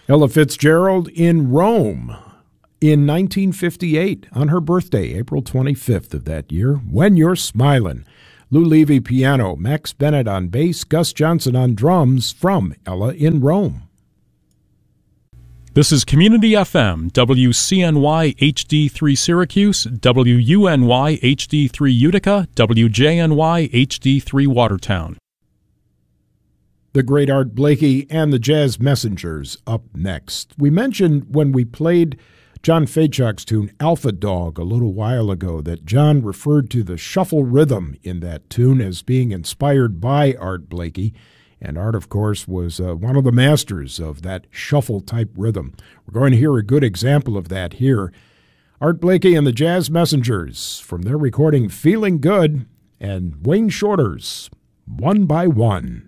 Ella Fitzgerald in Rome in 1958 on her birthday, April 25th of that year, When You're Smiling. Lou Levy piano, Max Bennett on bass, Gus Johnson on drums from Ella in Rome. This is Community FM, WCNY HD3 Syracuse, WUNY HD3 Utica, WJNY HD3 Watertown. The great Art Blakey and the Jazz Messengers up next. We mentioned when we played John Faychuk's tune Alpha Dog a little while ago that John referred to the shuffle rhythm in that tune as being inspired by Art Blakey. And Art, of course, was one of the masters of that shuffle-type rhythm. We're going to hear a good example of that here. Art Blakey and the Jazz Messengers from their recording Feeling Good and Wayne Shorter's One by One.